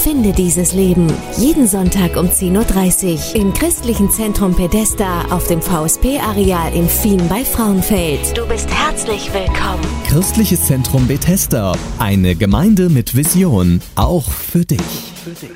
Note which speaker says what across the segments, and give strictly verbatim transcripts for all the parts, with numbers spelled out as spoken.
Speaker 1: Finde dieses Leben. Jeden Sonntag um zehn Uhr dreißig im Christlichen Zentrum Bethesda auf dem V S P-Areal in Fien bei Frauenfeld. Du bist herzlich willkommen.
Speaker 2: Christliches Zentrum Bethesda. Eine Gemeinde mit Vision. Auch für dich. Für dich.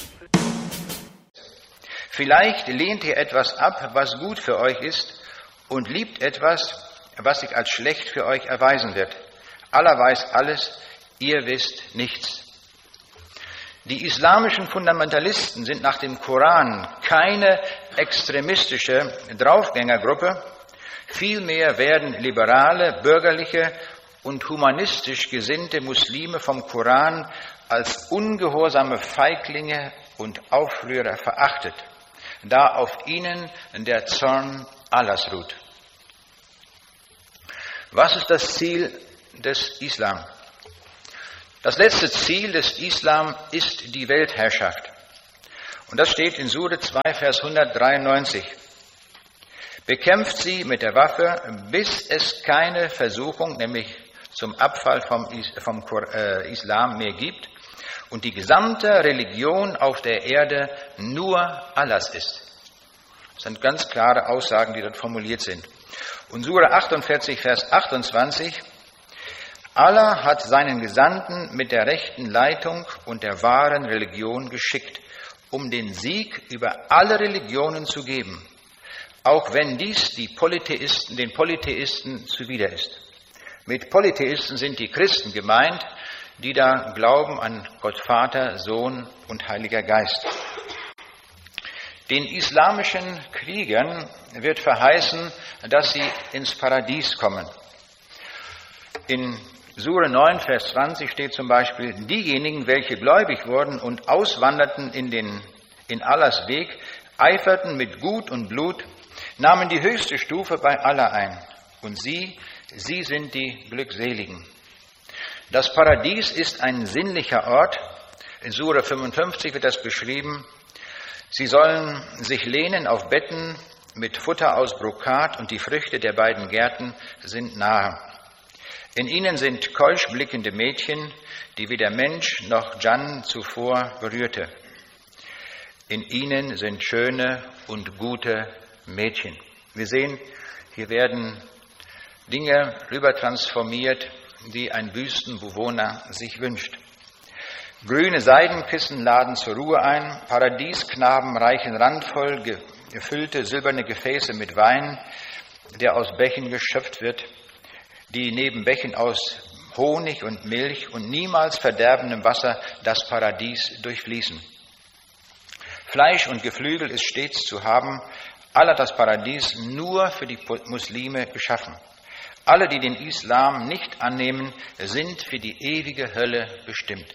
Speaker 3: Vielleicht lehnt ihr etwas ab, was gut für euch ist, und liebt etwas, was sich als schlecht für euch erweisen wird. Allah weiß alles, ihr wisst nichts. Die islamischen Fundamentalisten sind nach dem Koran keine extremistische Draufgängergruppe. Vielmehr werden liberale, bürgerliche und humanistisch gesinnte Muslime vom Koran als ungehorsame Feiglinge und Aufrührer verachtet, da auf ihnen der Zorn Allahs ruht. Was ist das Ziel des Islam? Das letzte Ziel des Islam ist die Weltherrschaft. Und das steht in Sure zwei, Vers hundertdreiundneunzig. Bekämpft sie mit der Waffe, bis es keine Versuchung, nämlich zum Abfall vom, vom Islam mehr gibt und die gesamte Religion auf der Erde nur Allahs ist. Das sind ganz klare Aussagen, die dort formuliert sind. Und Sure achtundvierzig, Vers achtundzwanzig. Allah hat seinen Gesandten mit der rechten Leitung und der wahren Religion geschickt, um den Sieg über alle Religionen zu geben, auch wenn dies die Polytheisten, den Polytheisten zuwider ist. Mit Polytheisten sind die Christen gemeint, die da glauben an Gott Vater, Sohn und Heiliger Geist. Den islamischen Kriegern wird verheißen, dass sie ins Paradies kommen. In Sure neun, Vers zwanzig steht zum Beispiel, diejenigen, welche gläubig wurden und auswanderten in, den, in Allahs Weg, eiferten mit Gut und Blut, nahmen die höchste Stufe bei Allah ein. Und sie, sie sind die Glückseligen. Das Paradies ist ein sinnlicher Ort. In Sure fünfundfünfzig wird das beschrieben. Sie sollen sich lehnen auf Betten mit Futter aus Brokat und die Früchte der beiden Gärten sind nahe. In ihnen sind keusch blickende Mädchen, die weder Mensch noch Dschann zuvor berührte. In ihnen sind schöne und gute Mädchen. Wir sehen, hier werden Dinge rübertransformiert, die ein Wüstenbewohner sich wünscht. Grüne Seidenkissen laden zur Ruhe ein, Paradiesknaben reichen randvoll gefüllte silberne Gefäße mit Wein, der aus Bächen geschöpft wird, die neben Bächen aus Honig und Milch und niemals verderbendem Wasser das Paradies durchfließen. Fleisch und Geflügel ist stets zu haben, Allah hat das Paradies nur für die Muslime geschaffen. Alle, die den Islam nicht annehmen, sind für die ewige Hölle bestimmt.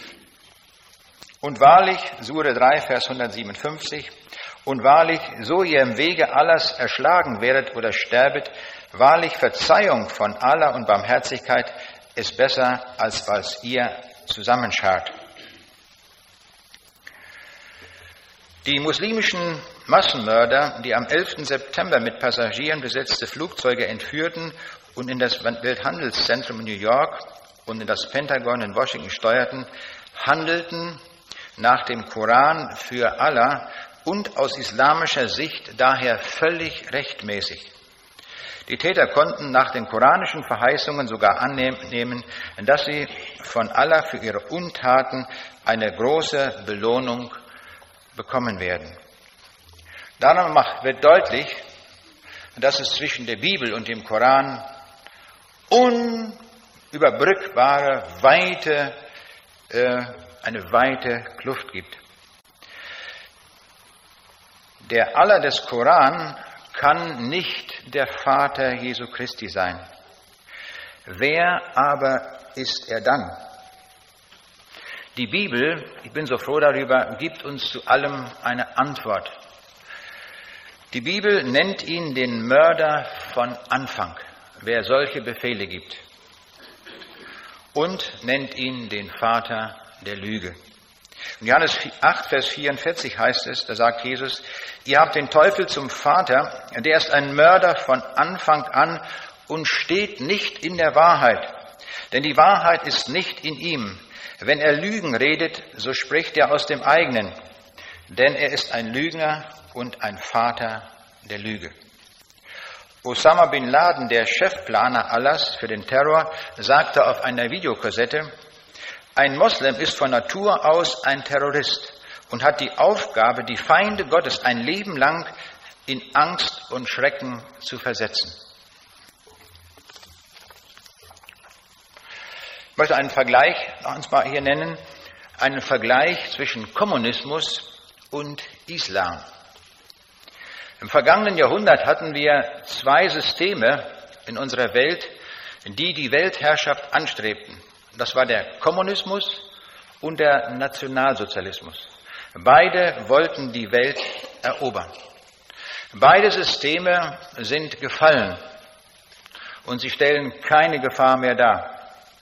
Speaker 3: Und wahrlich, Sure drei, Vers hundertsiebenundfünfzig, und wahrlich, so ihr im Wege Allahs erschlagen werdet oder sterbet, wahrlich Verzeihung von Allah und Barmherzigkeit ist besser, als was ihr zusammenschart. Die muslimischen Massenmörder, die am elften September mit Passagieren besetzte Flugzeuge entführten und in das Welthandelszentrum in New York und in das Pentagon in Washington steuerten, handelten nach dem Koran für Allah und aus islamischer Sicht daher völlig rechtmäßig. Die Täter konnten nach den koranischen Verheißungen sogar annehmen, dass sie von Allah für ihre Untaten eine große Belohnung bekommen werden. Daran wird deutlich, dass es zwischen der Bibel und dem Koran unüberbrückbare, weite, äh, eine weite Kluft gibt. Der Allah des Koran kann nicht der Vater Jesu Christi sein. Wer aber ist er dann? Die Bibel, ich bin so froh darüber, gibt uns zu allem eine Antwort. Die Bibel nennt ihn den Mörder von Anfang, wer solche Befehle gibt, und nennt ihn den Vater der Lüge. In Johannes acht, Vers vierundvierzig heißt es, da sagt Jesus, ihr habt den Teufel zum Vater, der ist ein Mörder von Anfang an und steht nicht in der Wahrheit. Denn die Wahrheit ist nicht in ihm. Wenn er Lügen redet, so spricht er aus dem eigenen, denn er ist ein Lügner und ein Vater der Lüge. Osama bin Laden, der Chefplaner Allahs für den Terror, sagte auf einer Videokassette, ein Moslem ist von Natur aus ein Terrorist und hat die Aufgabe, die Feinde Gottes ein Leben lang in Angst und Schrecken zu versetzen. Ich möchte einen Vergleich uns mal hier nennen, einen Vergleich zwischen Kommunismus und Islam. Im vergangenen Jahrhundert hatten wir zwei Systeme in unserer Welt, die die Weltherrschaft anstrebten. Das war der Kommunismus und der Nationalsozialismus. Beide wollten die Welt erobern. Beide Systeme sind gefallen und sie stellen keine Gefahr mehr dar.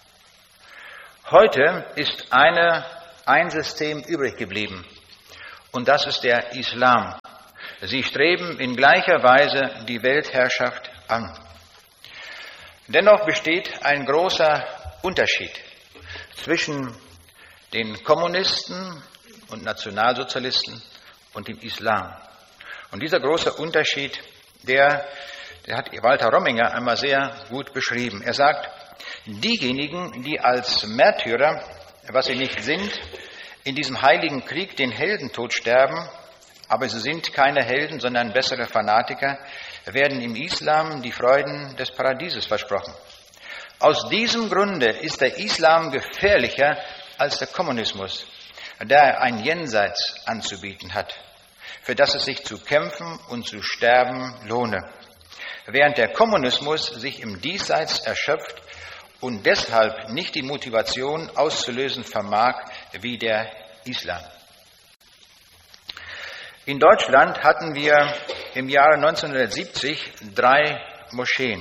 Speaker 3: Heute ist eine, ein System übrig geblieben und das ist der Islam. Sie streben in gleicher Weise die Weltherrschaft an. Dennoch besteht ein großer Unterschied zwischen den Kommunisten und Nationalsozialisten und dem Islam. Und dieser große Unterschied, der, der hat Walter Rominger einmal sehr gut beschrieben. Er sagt, diejenigen, die als Märtyrer, was sie nicht sind, in diesem heiligen Krieg den Heldentod sterben, aber sie sind keine Helden, sondern bessere Fanatiker, werden im Islam die Freuden des Paradieses versprochen. Aus diesem Grunde ist der Islam gefährlicher als der Kommunismus, da er ein Jenseits anzubieten hat, für das es sich zu kämpfen und zu sterben lohne, während der Kommunismus sich im Diesseits erschöpft und deshalb nicht die Motivation auszulösen vermag wie der Islam. In Deutschland hatten wir im Jahre neunzehnhundertsiebzig drei Moscheen.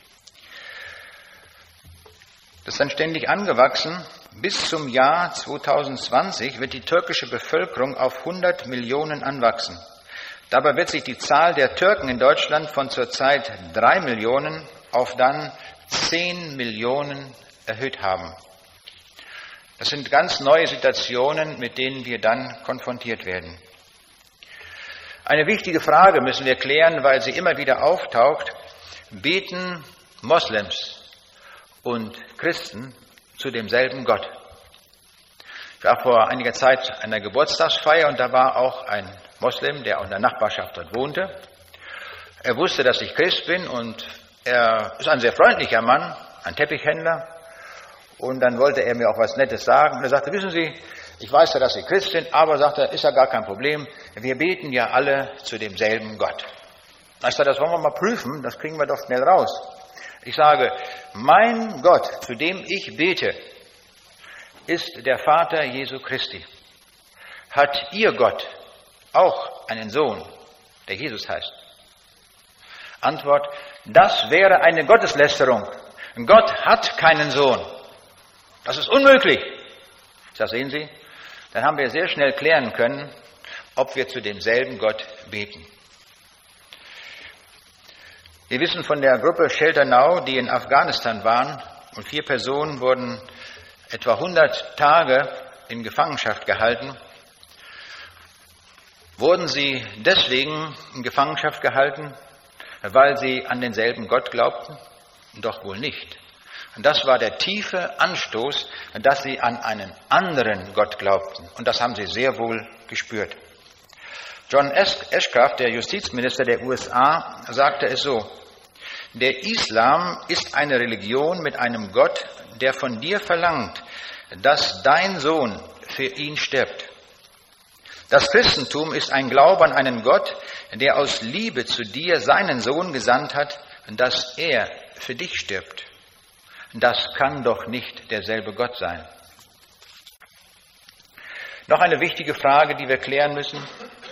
Speaker 3: Das ist dann ständig angewachsen. Bis zum Jahr zweitausendzwanzig wird die türkische Bevölkerung auf hundert Millionen anwachsen. Dabei wird sich die Zahl der Türken in Deutschland von zurzeit drei Millionen auf dann zehn Millionen erhöht haben. Das sind ganz neue Situationen, mit denen wir dann konfrontiert werden. Eine wichtige Frage müssen wir klären, weil sie immer wieder auftaucht. Beten Moslems und Christen zu demselben Gott? Ich war vor einiger Zeit an einer Geburtstagsfeier und da war auch ein Moslem, der auch in der Nachbarschaft dort wohnte. Er wusste, dass ich Christ bin und er ist ein sehr freundlicher Mann, ein Teppichhändler. Und dann wollte er mir auch was Nettes sagen. Und er sagte, wissen Sie, ich weiß ja, dass Sie Christ sind, aber, sagt er, ist ja gar kein Problem. Wir beten ja alle zu demselben Gott. Ich sage, das wollen wir mal prüfen, das kriegen wir doch schnell raus. Ich sage, mein Gott, zu dem ich bete, ist der Vater Jesu Christi. Hat Ihr Gott auch einen Sohn, der Jesus heißt? Antwort, das wäre eine Gotteslästerung. Gott hat keinen Sohn. Das ist unmöglich. Das sehen Sie. Dann haben wir sehr schnell klären können, ob wir zu demselben Gott beten. Wir wissen von der Gruppe Shelter Now, die in Afghanistan waren, und vier Personen wurden etwa hundert Tage in Gefangenschaft gehalten. Wurden sie deswegen in Gefangenschaft gehalten, weil sie an denselben Gott glaubten? Doch wohl nicht. Und das war der tiefe Anstoß, dass sie an einen anderen Gott glaubten. Und das haben sie sehr wohl gespürt. John Ashcroft, der Justizminister der U S A, sagte es so: Der Islam ist eine Religion mit einem Gott, der von dir verlangt, dass dein Sohn für ihn stirbt. Das Christentum ist ein Glaube an einen Gott, der aus Liebe zu dir seinen Sohn gesandt hat, dass er für dich stirbt. Das kann doch nicht derselbe Gott sein. Noch eine wichtige Frage, die wir klären müssen,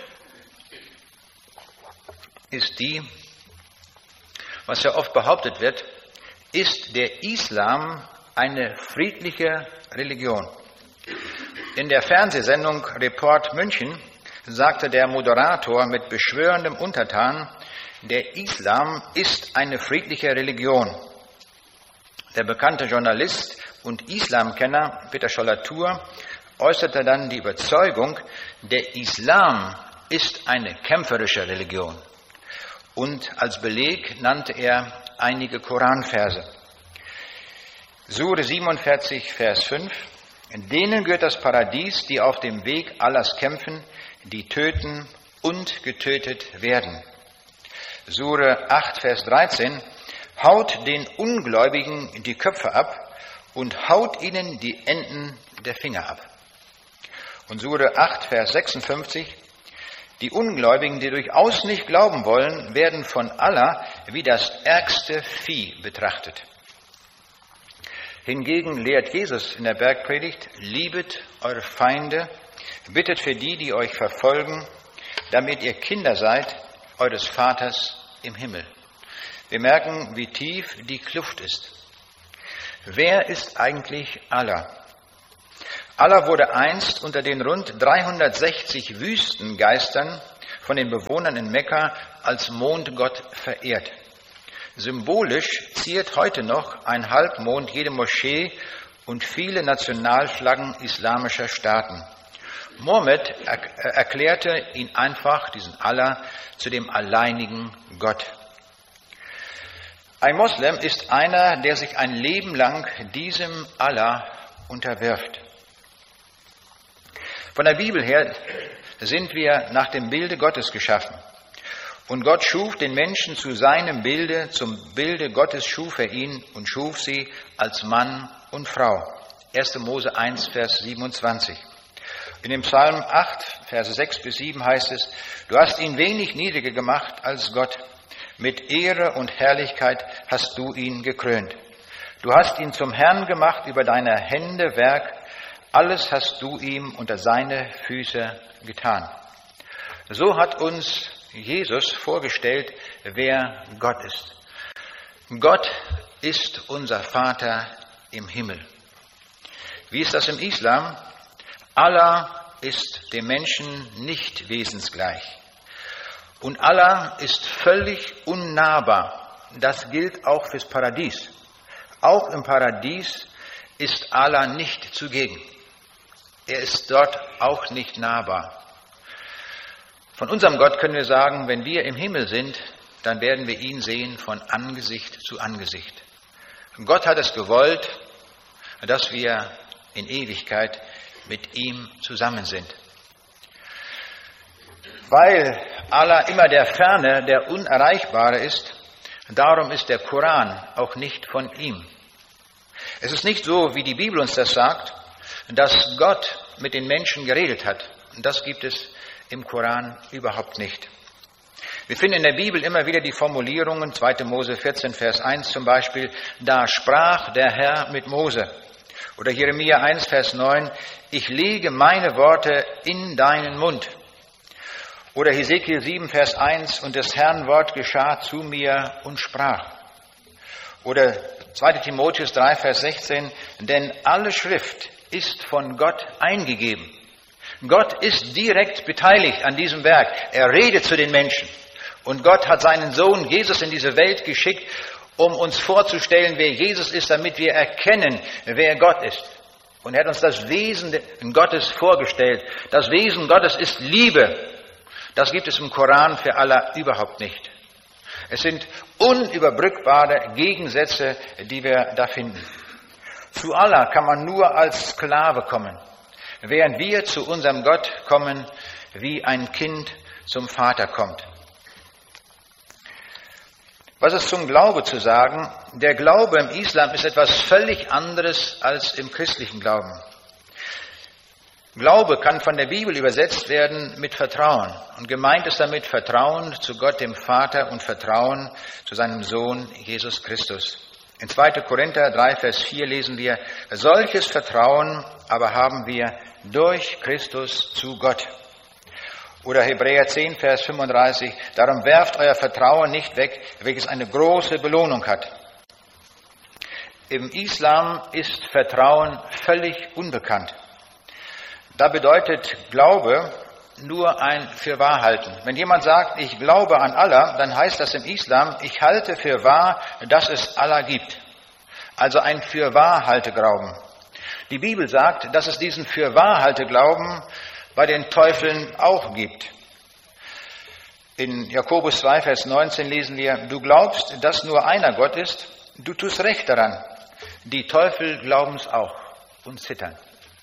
Speaker 3: ist die, was ja oft behauptet wird, ist der Islam eine friedliche Religion? In der Fernsehsendung Report München sagte der Moderator mit beschwörendem Unterton, der Islam ist eine friedliche Religion. Der bekannte Journalist und Islamkenner Peter Scholler-Thur äußerte dann die Überzeugung, der Islam ist eine kämpferische Religion. Und als Beleg nannte er einige Koranverse. Sure siebenundvierzig, Vers fünf. Denen gehört das Paradies, die auf dem Weg Allahs kämpfen, die töten und getötet werden. Sure acht, Vers dreizehn. Haut den Ungläubigen die Köpfe ab und haut ihnen die Enden der Finger ab. Und Sure acht, Vers sechsundfünfzig. Die Ungläubigen, die durchaus nicht glauben wollen, werden von Allah wie das ärgste Vieh betrachtet. Hingegen lehrt Jesus in der Bergpredigt, liebet eure Feinde, bittet für die, die euch verfolgen, damit ihr Kinder seid eures Vaters im Himmel. Wir merken, wie tief die Kluft ist. Wer ist eigentlich Allah? Allah wurde einst unter den rund dreihundertsechzig Wüstengeistern von den Bewohnern in Mekka als Mondgott verehrt. Symbolisch ziert heute noch ein Halbmond jede Moschee und viele Nationalflaggen islamischer Staaten. Mohammed erklärte ihn einfach, diesen Allah, zu dem alleinigen Gott. Ein Moslem ist einer, der sich ein Leben lang diesem Allah unterwirft. Von der Bibel her sind wir nach dem Bilde Gottes geschaffen. Und Gott schuf den Menschen zu seinem Bilde, zum Bilde Gottes schuf er ihn und schuf sie als Mann und Frau. erster Mose eins, Vers siebenundzwanzig. In dem Psalm acht, Verse sechs bis sieben heißt es, du hast ihn wenig niedriger gemacht als Gott. Mit Ehre und Herrlichkeit hast du ihn gekrönt. Du hast ihn zum Herrn gemacht über deine Hände Werk. Alles hast du ihm unter seine Füße getan. So hat uns Jesus vorgestellt, wer Gott ist. Gott ist unser Vater im Himmel. Wie ist das im Islam? Allah ist dem Menschen nicht wesensgleich. Und Allah ist völlig unnahbar. Das gilt auch fürs Paradies. Auch im Paradies ist Allah nicht zugegen. Er ist dort auch nicht nahbar. Von unserem Gott können wir sagen, wenn wir im Himmel sind, dann werden wir ihn sehen von Angesicht zu Angesicht. Gott hat es gewollt, dass wir in Ewigkeit mit ihm zusammen sind. Weil Allah immer der Ferne, der Unerreichbare ist, darum ist der Koran auch nicht von ihm. Es ist nicht so, wie die Bibel uns das sagt, dass Gott mit den Menschen geredet hat. Das gibt es im Koran überhaupt nicht. Wir finden in der Bibel immer wieder die Formulierungen, zweiter Mose vierzehn, Vers eins zum Beispiel, da sprach der Herr mit Mose. Oder Jeremia eins, Vers neun, ich lege meine Worte in deinen Mund. Oder Hesekiel sieben, Vers eins, und des Herrn Wort geschah zu mir und sprach. Oder zweiter Timotheus drei, Vers sechzehn, denn alle Schrift ist von Gott eingegeben. Gott ist direkt beteiligt an diesem Werk. Er redet zu den Menschen. Und Gott hat seinen Sohn Jesus in diese Welt geschickt, um uns vorzustellen, wer Jesus ist, damit wir erkennen, wer Gott ist. Und er hat uns das Wesen Gottes vorgestellt. Das Wesen Gottes ist Liebe. Das gibt es im Koran für Allah überhaupt nicht. Es sind unüberbrückbare Gegensätze, die wir da finden. Zu Allah kann man nur als Sklave kommen, während wir zu unserem Gott kommen, wie ein Kind zum Vater kommt. Was ist zum Glaube zu sagen? Der Glaube im Islam ist etwas völlig anderes als im christlichen Glauben. Glaube kann von der Bibel übersetzt werden mit Vertrauen. Und gemeint ist damit Vertrauen zu Gott, dem Vater, und Vertrauen zu seinem Sohn Jesus Christus. In zweiter Korinther drei, Vers vier lesen wir, solches Vertrauen aber haben wir durch Christus zu Gott. Oder Hebräer zehn, Vers fünfunddreißig, darum werft euer Vertrauen nicht weg, welches eine große Belohnung hat. Im Islam ist Vertrauen völlig unbekannt. Da bedeutet Glaube nur ein Fürwahrhalten. Wenn jemand sagt, ich glaube an Allah, dann heißt das im Islam, ich halte für wahr, dass es Allah gibt. also ein Fürwahrhalteglauben. Die Bibel sagt, dass es diesen Fürwahrhalteglauben bei den Teufeln auch gibt. In Jakobus zwei, Vers neunzehn lesen wir, du glaubst, dass nur einer Gott ist, du tust recht daran. Die Teufel glauben es auch und zittern.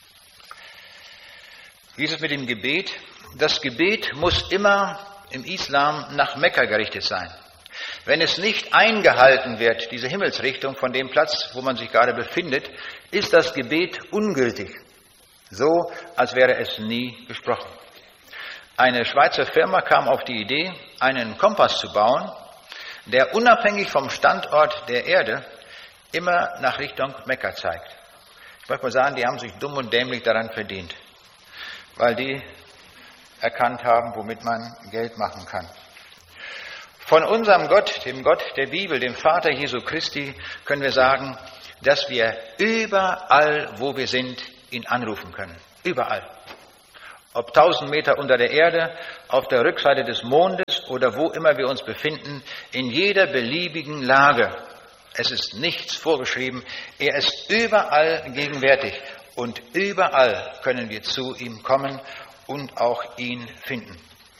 Speaker 3: Wie ist es mit dem Gebet? Das Gebet muss immer im Islam nach Mekka gerichtet sein. Wenn es nicht eingehalten wird, diese Himmelsrichtung von dem Platz, wo man sich gerade befindet, ist das Gebet ungültig. So, als wäre es nie gesprochen. Eine Schweizer Firma kam auf die Idee, einen Kompass zu bauen, der unabhängig vom Standort der Erde immer nach Richtung Mekka zeigt. Ich möchte mal sagen, die haben sich dumm und dämlich daran verdient, weil die erkannt haben, womit man Geld machen kann. Von unserem Gott, dem Gott der Bibel, dem Vater Jesu Christi, können wir sagen, dass wir überall, wo wir sind, ihn anrufen können. Überall. Ob tausend Meter unter der Erde, auf der Rückseite des Mondes oder wo immer wir uns befinden, in jeder beliebigen Lage. Es ist nichts vorgeschrieben. Er ist überall gegenwärtig und überall können wir zu ihm kommen und auch ihn finden.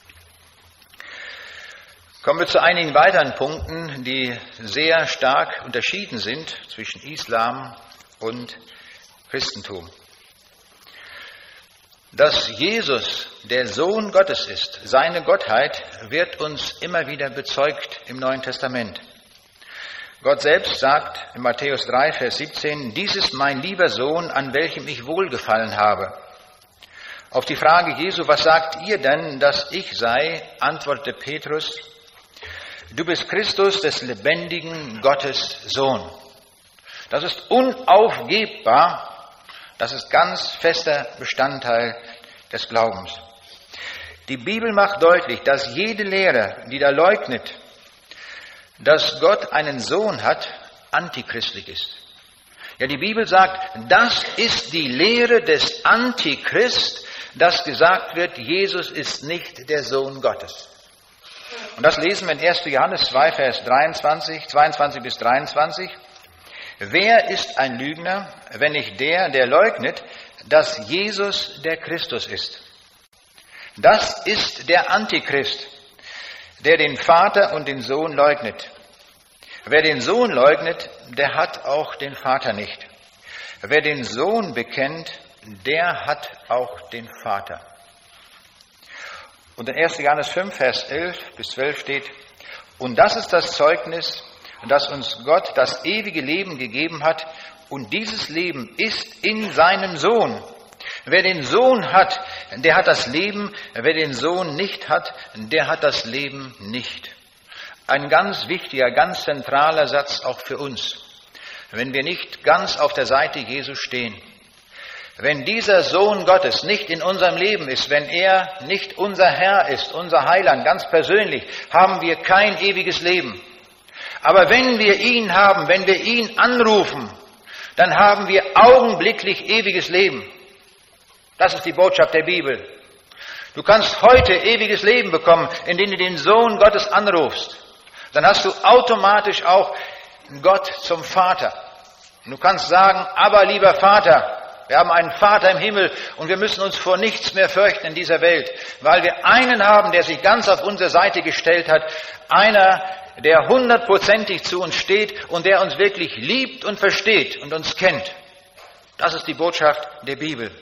Speaker 3: Kommen wir zu einigen weiteren Punkten, die sehr stark unterschieden sind zwischen Islam und Christentum. Dass Jesus der Sohn Gottes ist, seine Gottheit, wird uns immer wieder bezeugt im Neuen Testament. Gott selbst sagt in Matthäus drei, Vers siebzehn, dies ist mein lieber Sohn, an welchem ich wohlgefallen habe. Auf die Frage Jesu, was sagt ihr denn, dass ich sei, antwortete Petrus, du bist Christus, des lebendigen Gottes Sohn. Das ist unaufgebbar. Das ist ganz fester Bestandteil des Glaubens. Die Bibel macht deutlich, dass jede Lehre, die da leugnet, dass Gott einen Sohn hat, antichristlich ist. Ja, die Bibel sagt, das ist die Lehre des Antichrist, dass gesagt wird, Jesus ist nicht der Sohn Gottes. Und das lesen wir in erster Johannes zwei, Vers dreiundzwanzig, zweiundzwanzig bis dreiundzwanzig. Wer ist ein Lügner, wenn nicht der, der leugnet, dass Jesus der Christus ist? Das ist der Antichrist, der den Vater und den Sohn leugnet. Wer den Sohn leugnet, der hat auch den Vater nicht. Wer den Sohn bekennt, der hat auch den Vater. Und in erster Johannes fünf, Vers elf bis zwölf steht, und das ist das Zeugnis, dass uns Gott das ewige Leben gegeben hat, und dieses Leben ist in seinem Sohn. Wer den Sohn hat, der hat das Leben, wer den Sohn nicht hat, der hat das Leben nicht. Ein ganz wichtiger, ganz zentraler Satz auch für uns, wenn wir nicht ganz auf der Seite Jesu stehen. Wenn dieser Sohn Gottes nicht in unserem Leben ist, wenn er nicht unser Herr ist, unser Heiland, ganz persönlich, haben wir kein ewiges Leben. Aber wenn wir ihn haben, wenn wir ihn anrufen, dann haben wir augenblicklich ewiges Leben. Das ist die Botschaft der Bibel. Du kannst heute ewiges Leben bekommen, indem du den Sohn Gottes anrufst. Dann hast du automatisch auch Gott zum Vater. Und du kannst sagen, aber lieber Vater, wir haben einen Vater im Himmel und wir müssen uns vor nichts mehr fürchten in dieser Welt, weil wir einen haben, der sich ganz auf unsere Seite gestellt hat, einer, der hundertprozentig zu uns steht und der uns wirklich liebt und versteht und uns kennt. Das ist die Botschaft der Bibel.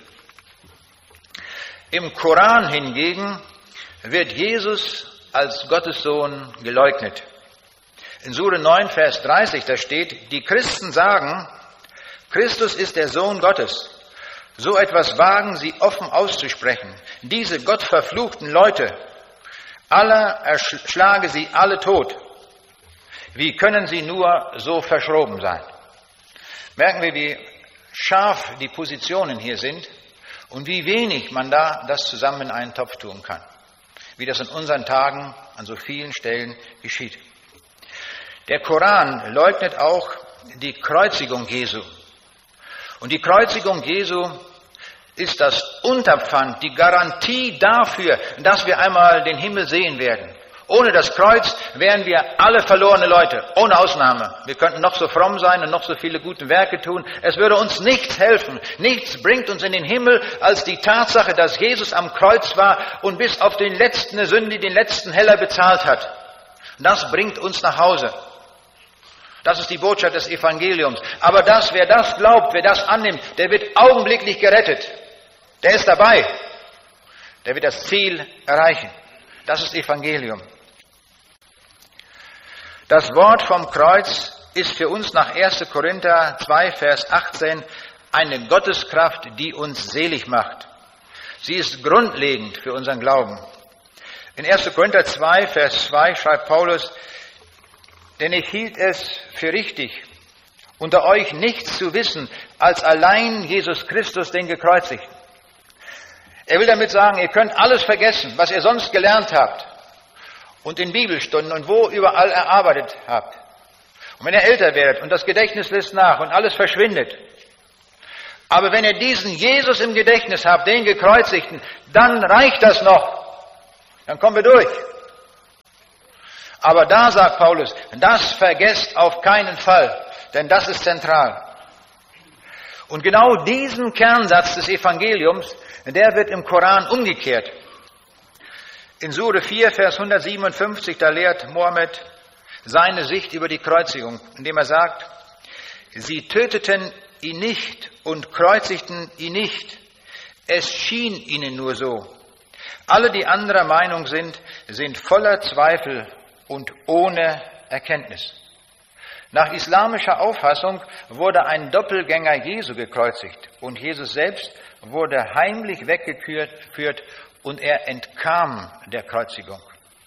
Speaker 3: Im Koran hingegen wird Jesus als Gottes Sohn geleugnet. In Sure neun, Vers dreißig, da steht, die Christen sagen, Christus ist der Sohn Gottes. So etwas wagen sie offen auszusprechen. Diese gottverfluchten Leute, Allah erschlage sie alle tot. Wie können sie nur so verschroben sein? Merken wir, wie scharf die Positionen hier sind und wie wenig man da das zusammen in einen Topf tun kann. Wie das in unseren Tagen an so vielen Stellen geschieht. Der Koran leugnet auch die Kreuzigung Jesu. Und die Kreuzigung Jesu ist das Unterpfand, die Garantie dafür, dass wir einmal den Himmel sehen werden. Ohne das Kreuz wären wir alle verlorene Leute, ohne Ausnahme. Wir könnten noch so fromm sein und noch so viele gute Werke tun. Es würde uns nichts helfen. Nichts bringt uns in den Himmel als die Tatsache, dass Jesus am Kreuz war und bis auf den letzten Sünde, den letzten Heller bezahlt hat. Das bringt uns nach Hause. Das ist die Botschaft des Evangeliums. Aber das, wer das glaubt, wer das annimmt, der wird augenblicklich gerettet. Der ist dabei. Der wird das Ziel erreichen. Das ist Evangelium. Das Wort vom Kreuz ist für uns nach erster Korinther zwei, Vers achtzehn eine Gotteskraft, die uns selig macht. Sie ist grundlegend für unseren Glauben. In erster Korinther zwei, Vers zwei schreibt Paulus, denn ich hielt es für richtig, unter euch nichts zu wissen, als allein Jesus Christus, den Gekreuzigten. Er will damit sagen, ihr könnt alles vergessen, was ihr sonst gelernt habt und in Bibelstunden und wo überall erarbeitet habt. Und wenn ihr älter werdet und das Gedächtnis lässt nach und alles verschwindet. Aber wenn ihr diesen Jesus im Gedächtnis habt, den Gekreuzigten, dann reicht das noch. Dann kommen wir durch. Aber da sagt Paulus, das vergesst auf keinen Fall, denn das ist zentral. Und genau diesen Kernsatz des Evangeliums, der wird im Koran umgekehrt. In Sure vier, Vers hundertsiebenundfünfzig, da lehrt Mohammed seine Sicht über die Kreuzigung, indem er sagt, sie töteten ihn nicht und kreuzigten ihn nicht. Es schien ihnen nur so. Alle, die anderer Meinung sind, sind voller Zweifel und ohne Erkenntnis. Nach islamischer Auffassung wurde ein Doppelgänger Jesu gekreuzigt und Jesus selbst wurde heimlich weggeführt und er entkam der Kreuzigung.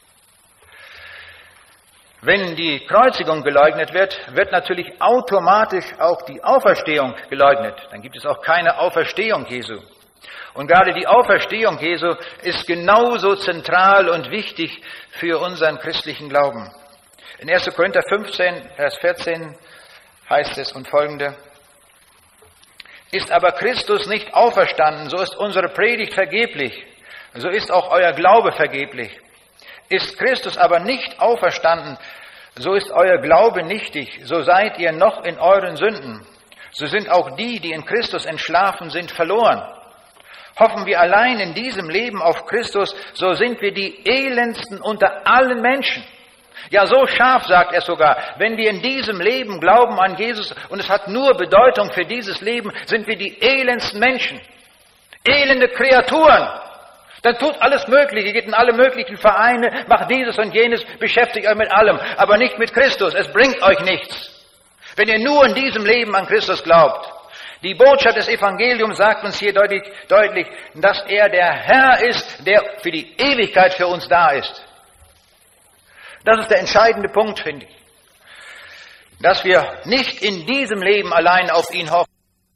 Speaker 3: Wenn die Kreuzigung geleugnet wird, wird natürlich automatisch auch die Auferstehung geleugnet. Dann gibt es auch keine Auferstehung Jesu. Und gerade die Auferstehung Jesu ist genauso zentral und wichtig für unseren christlichen Glauben. In erster Korinther fünfzehn, Vers vierzehn heißt es und folgende, ist aber Christus nicht auferstanden, so ist unsere Predigt vergeblich, so ist auch euer Glaube vergeblich. Ist Christus aber nicht auferstanden, so ist euer Glaube nichtig, so seid ihr noch in euren Sünden. So sind auch die, die in Christus entschlafen sind, verloren. Hoffen wir allein in diesem Leben auf Christus, so sind wir die elendsten unter allen Menschen. Ja, so scharf sagt er sogar, wenn wir in diesem Leben glauben an Jesus und es hat nur Bedeutung für dieses Leben, sind wir die elendsten Menschen. Elende Kreaturen. Dann tut alles Mögliche, geht in alle möglichen Vereine, macht dieses und jenes, beschäftigt euch mit allem, aber nicht mit Christus. Es bringt euch nichts, wenn ihr nur in diesem Leben an Christus glaubt. Die Botschaft des Evangeliums sagt uns hier deutlich, deutlich, dass er der Herr ist, der für die Ewigkeit für uns da ist. Das ist der entscheidende Punkt, finde ich. Dass wir nicht in diesem Leben allein auf ihn hoffen.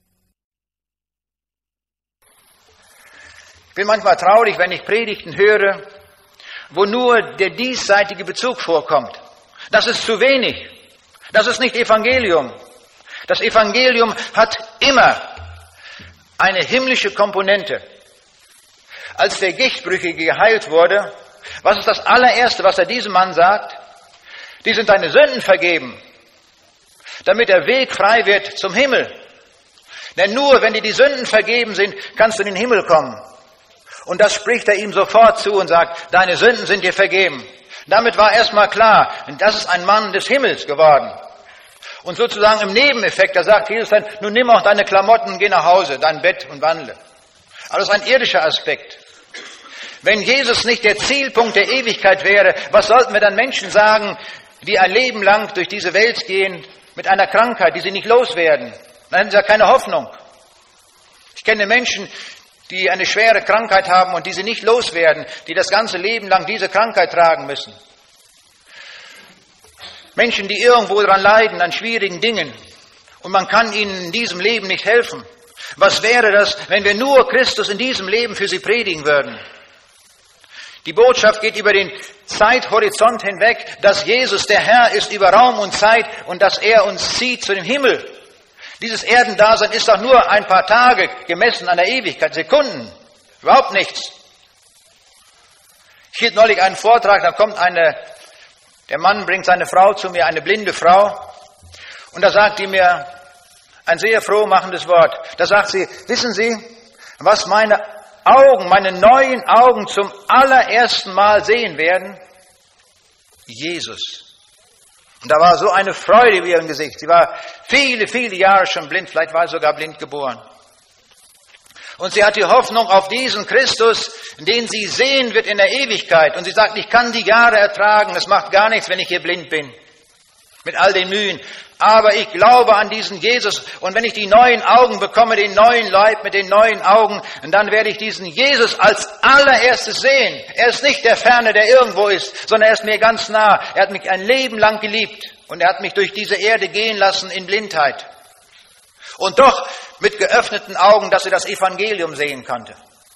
Speaker 3: Ich bin manchmal traurig, wenn ich Predigten höre, wo nur der diesseitige Bezug vorkommt. Das ist zu wenig. Das ist nicht Evangelium. Das Evangelium hat immer eine himmlische Komponente. Als der Gichtbrüchige geheilt wurde, was ist das allererste, was er diesem Mann sagt? Die sind deine Sünden vergeben, damit der Weg frei wird zum Himmel. Denn nur wenn dir die Sünden vergeben sind, kannst du in den Himmel kommen. Und das spricht er ihm sofort zu und sagt, deine Sünden sind dir vergeben. Damit war erstmal klar, das ist ein Mann des Himmels geworden. Und sozusagen im Nebeneffekt, da sagt Jesus dann, nun nimm auch deine Klamotten, geh nach Hause, dein Bett und wandle. Also das ist ein irdischer Aspekt. Wenn Jesus nicht der Zielpunkt der Ewigkeit wäre, was sollten wir dann Menschen sagen, die ein Leben lang durch diese Welt gehen mit einer Krankheit, die sie nicht loswerden? Dann hätten sie ja keine Hoffnung. Ich kenne Menschen, die eine schwere Krankheit haben und die sie nicht loswerden, die das ganze Leben lang diese Krankheit tragen müssen. Menschen, die irgendwo daran leiden, an schwierigen Dingen und man kann ihnen in diesem Leben nicht helfen. Was wäre das, wenn wir nur Christus in diesem Leben für sie predigen würden? Die Botschaft geht über den Zeithorizont hinweg, dass Jesus der Herr ist über Raum und Zeit und dass er uns zieht zu dem Himmel. Dieses Erdendasein ist doch nur ein paar Tage gemessen an der Ewigkeit, Sekunden, überhaupt nichts. Ich hielt neulich einen Vortrag, da kommt eine, der Mann bringt seine Frau zu mir, eine blinde Frau, und da sagt die mir ein sehr frohmachendes Wort. Da sagt sie, wissen Sie, was meine Augen, meine neuen Augen zum allerersten Mal sehen werden? Jesus. Und da war so eine Freude über ihrem Gesicht. Sie war viele, viele Jahre schon blind, vielleicht war sie sogar blind geboren. Und sie hat die Hoffnung auf diesen Christus, den sie sehen wird in der Ewigkeit. Und sie sagt, ich kann die Jahre ertragen, es macht gar nichts, wenn ich hier blind bin. Mit all den Mühen. Aber ich glaube an diesen Jesus. Und wenn ich die neuen Augen bekomme, den neuen Leib mit den neuen Augen, dann werde ich diesen Jesus als allererstes sehen. Er ist nicht der Ferne, der irgendwo ist, sondern er ist mir ganz nah. Er hat mich ein Leben lang geliebt. Und er hat mich durch diese Erde gehen lassen in Blindheit. Und doch mit geöffneten Augen, dass er das Evangelium sehen konnte.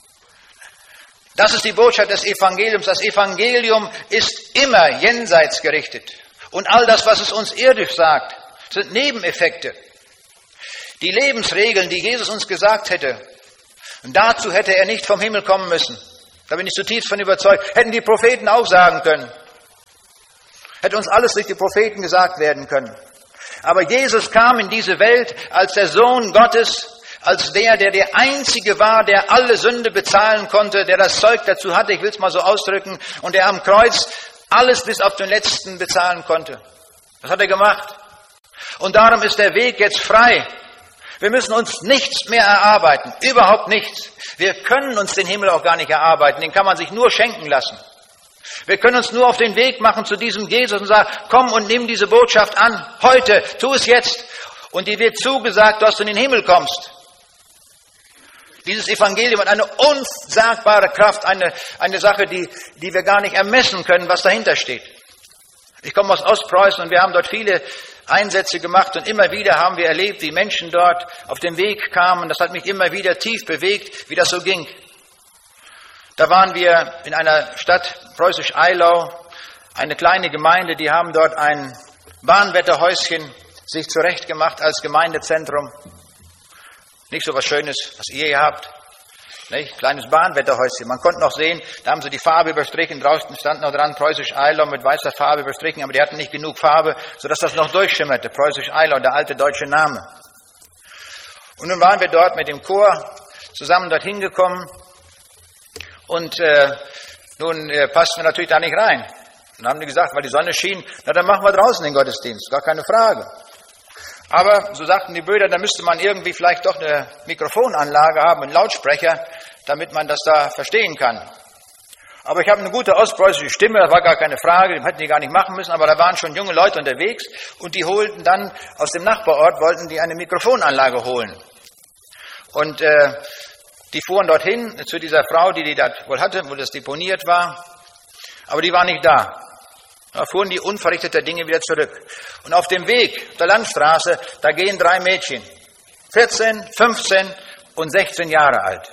Speaker 3: Das ist die Botschaft des Evangeliums. Das Evangelium ist immer jenseits gerichtet. Und all das, was es uns irdisch sagt, sind Nebeneffekte. Die Lebensregeln, die Jesus uns gesagt hätte, und dazu hätte er nicht vom Himmel kommen müssen. Da bin ich zutiefst von überzeugt. Hätten die Propheten auch sagen können. Hätte uns alles durch die Propheten gesagt werden können. Aber Jesus kam in diese Welt als der Sohn Gottes, als der, der der Einzige war, der alle Sünde bezahlen konnte, der das Zeug dazu hatte, ich will es mal so ausdrücken, und der am Kreuz alles bis auf den Letzten bezahlen konnte. Das hat er gemacht. Und darum ist der Weg jetzt frei. Wir müssen uns nichts mehr erarbeiten, überhaupt nichts. Wir können uns den Himmel auch gar nicht erarbeiten, den kann man sich nur schenken lassen. Wir können uns nur auf den Weg machen zu diesem Jesus und sagen, komm und nimm diese Botschaft an, heute, tu es jetzt. Und dir wird zugesagt, dass du in den Himmel kommst. Dieses Evangelium hat eine unsagbare Kraft, eine, eine Sache, die, die wir gar nicht ermessen können, was dahinter steht. Ich komme aus Ostpreußen und wir haben dort viele Einsätze gemacht und immer wieder haben wir erlebt, wie Menschen dort auf den Weg kamen. Das hat mich immer wieder tief bewegt, wie das so ging. Da waren wir in einer Stadt, Preußisch-Eylau, eine kleine Gemeinde, die haben dort ein Bahnwetterhäuschen sich zurechtgemacht als Gemeindezentrum. Nicht so was Schönes, was ihr hier habt. Nicht? Kleines Bahnwetterhäuschen. Man konnte noch sehen, da haben sie die Farbe überstrichen. Draußen stand noch dran Preußisch-Eylau mit weißer Farbe überstrichen, aber die hatten nicht genug Farbe, sodass das noch durchschimmerte. Preußisch-Eylau, der alte deutsche Name. Und nun waren wir dort mit dem Chor zusammen dorthin gekommen. Und äh, nun äh, passten wir natürlich da nicht rein. Und dann haben die gesagt, weil die Sonne schien, na dann machen wir draußen den Gottesdienst, gar keine Frage. Aber, so sagten die Brüder, da müsste man irgendwie vielleicht doch eine Mikrofonanlage haben, einen Lautsprecher, damit man das da verstehen kann. Aber ich habe eine gute ostpreußische Stimme, das war gar keine Frage, die hätten die gar nicht machen müssen, aber da waren schon junge Leute unterwegs und die holten dann aus dem Nachbarort, wollten die eine Mikrofonanlage holen. Und äh, die fuhren dorthin zu dieser Frau, die die da wohl hatte, wo das deponiert war, aber die war nicht da. Da fuhren die unverrichteter Dinge wieder zurück. Und auf dem Weg, auf der Landstraße, da gehen drei Mädchen. vierzehn, fünfzehn und sechzehn Jahre alt.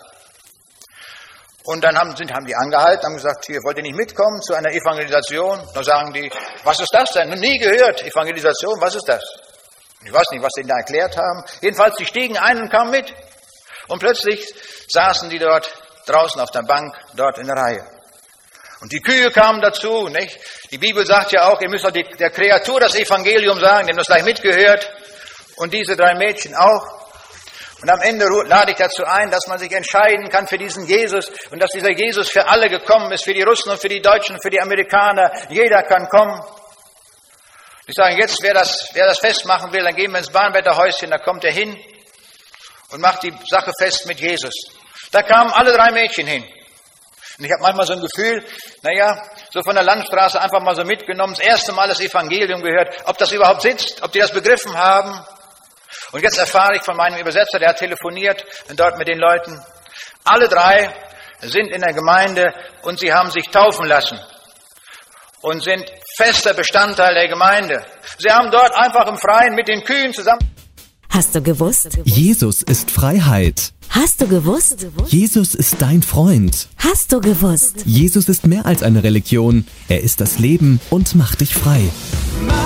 Speaker 3: Und dann haben, sind, haben die angehalten, haben gesagt, hier, wollt ihr nicht mitkommen zu einer Evangelisation? Da sagen die, was ist das denn? Noch nie gehört. Evangelisation, was ist das? Ich weiß nicht, was sie da erklärt haben. Jedenfalls, die stiegen ein und kamen mit. Und plötzlich saßen die dort draußen auf der Bank, dort in der Reihe. Und die Kühe kamen dazu, nicht? Die Bibel sagt ja auch, ihr müsst doch die, der Kreatur das Evangelium sagen, dem das gleich mitgehört. Und diese drei Mädchen auch. Und am Ende lade ich dazu ein, dass man sich entscheiden kann für diesen Jesus und dass dieser Jesus für alle gekommen ist, für die Russen und für die Deutschen und für die Amerikaner. Jeder kann kommen. Ich sage, jetzt, wer das, wer das festmachen will, dann gehen wir ins Bahnwetterhäuschen, da kommt er hin und macht die Sache fest mit Jesus. Da kamen alle drei Mädchen hin. Und ich habe manchmal so ein Gefühl, naja, so von der Landstraße einfach mal so mitgenommen, das erste Mal das Evangelium gehört, ob das überhaupt sitzt, ob die das begriffen haben. Und jetzt erfahre ich von meinem Übersetzer, der hat telefoniert dort mit den Leuten. Alle drei sind in der Gemeinde und sie haben sich taufen lassen und sind fester Bestandteil der Gemeinde. Sie haben dort einfach im Freien mit den Kühen zusammen.
Speaker 1: Hast du gewusst?
Speaker 2: Jesus ist Freiheit.
Speaker 1: Hast du gewusst?
Speaker 2: Jesus ist dein Freund.
Speaker 1: Hast du gewusst?
Speaker 2: Jesus ist mehr als eine Religion. Er ist das Leben und macht dich frei.